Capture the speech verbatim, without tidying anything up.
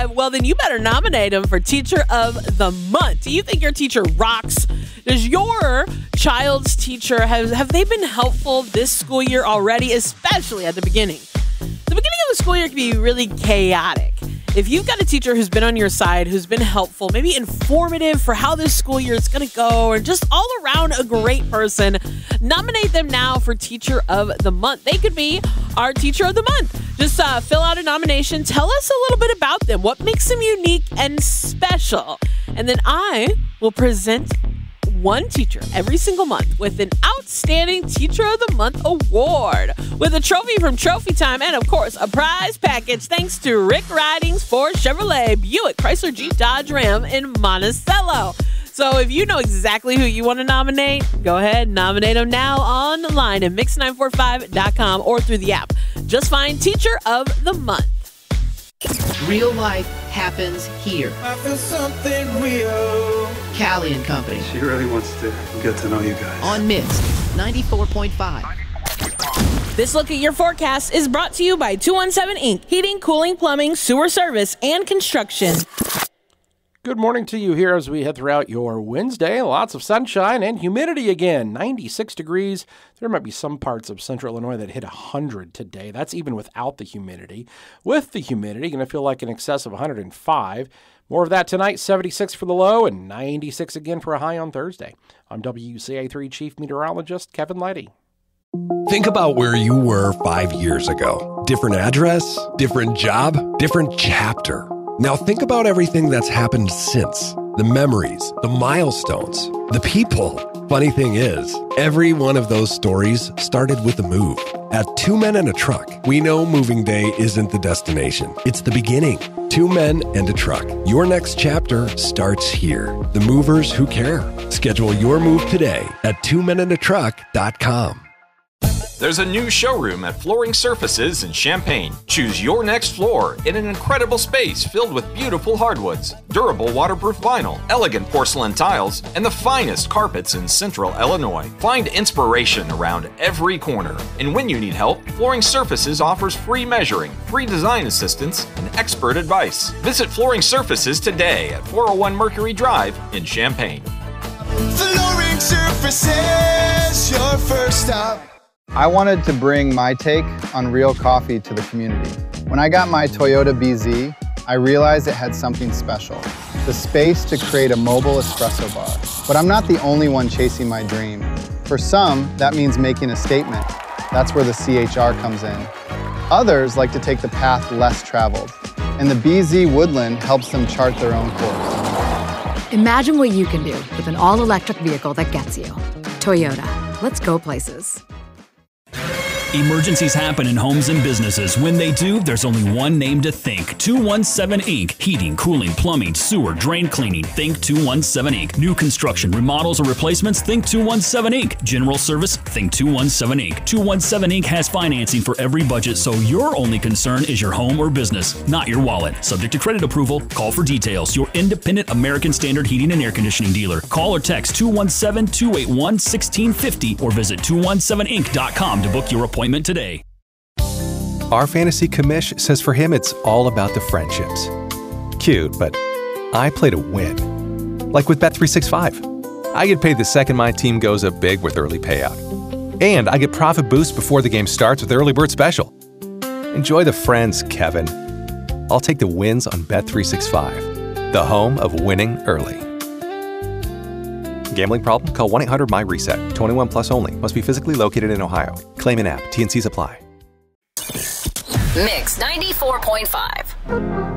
Well, then you better nominate them for Teacher of the Month. Do you think your teacher rocks? Does your child's teacher, have, have they been helpful this school year already, especially at the beginning? The beginning of the school year can be really chaotic. If you've got a teacher who's been on your side, who's been helpful, maybe informative for how this school year is going to go, or just all around a great person, nominate them now for Teacher of the Month. They could be our Teacher of the Month. Just uh, fill out a nomination. Tell us a little bit about them. What makes them unique and special? And then I will present one teacher every single month with an Outstanding Teacher of the Month award with a trophy from Trophy Time and, of course, a prize package thanks to Rick Ridings Ford Chevrolet Buick Chrysler Jeep Dodge Ram in Monticello. So if you know exactly who you want to nominate, go ahead and nominate them now online at mix nine four five dot com or through the app. Just find Teacher of the Month. Real life happens here. I feel something real. Callie and Company. She really wants to get to know you guys. On Mixed ninety-four point five. This look at your forecast is brought to you by two one seven Incorporated. Heating, cooling, plumbing, sewer service, and construction. Good morning to you here as we head throughout your Wednesday. Lots of sunshine and humidity again. ninety-six degrees. There might be some parts of central Illinois that hit one hundred today. That's even without the humidity. With the humidity, going to feel like an excess of one hundred five. More of that tonight. seventy-six for the low and ninety-six again for a high on Thursday. I'm W C A three Chief Meteorologist Kevin Lighty. Think about where you were five years ago. Different address, different job, different chapter. Now think about everything that's happened since. The memories, the milestones, the people. Funny thing is, every one of those stories started with a move. At Two Men and a Truck, we know moving day isn't the destination. It's the beginning. Two men and a truck. Your next chapter starts here. The movers who care. Schedule your move today at two men and a truck dot com. There's a new showroom at Flooring Surfaces in Champaign. Choose your next floor in an incredible space filled with beautiful hardwoods, durable waterproof vinyl, elegant porcelain tiles, and the finest carpets in central Illinois. Find inspiration around every corner. And when you need help, Flooring Surfaces offers free measuring, free design assistance, and expert advice. Visit Flooring Surfaces today at four oh one Mercury Drive in Champaign. Flooring Surfaces, your first stop. I wanted to bring my take on real coffee to the community. When I got my Toyota B Z, I realized it had something special, the space to create a mobile espresso bar. But I'm not the only one chasing my dream. For some, that means making a statement. That's where the C H R comes in. Others like to take the path less traveled, and the B Z Woodland helps them chart their own course. Imagine what you can do with an all-electric vehicle that gets you. Toyota, let's go places. Emergencies happen in homes and businesses. When they do, there's only one name to think. two one seven Incorporated. Heating, cooling, plumbing, sewer, drain cleaning. Think two one seven Incorporated. New construction, remodels, or replacements? Think two one seven Incorporated. General service? Think two one seven Incorporated. two one seven Incorporated has financing for every budget, so your only concern is your home or business, not your wallet. Subject to credit approval. Call for details. Your independent American Standard Heating and Air Conditioning dealer. Call or text two one seven, two eight one, one six five zero or visit two one seven inc dot com to book your appointment today. Our fantasy commish says for him it's all about the friendships. Cute, but I play to win. Like with Bet three sixty-five. I get paid the second my team goes up big with early payout. And I get profit boost before the game starts with Early Bird Special. Enjoy the friends, Kevin. I'll take the wins on Bet three sixty-five, the home of winning early. Gambling problem? Call one eight hundred M Y reset. twenty-one plus only. Must be physically located in Ohio. Claim in app. T and C's apply. Mix ninety-four point five.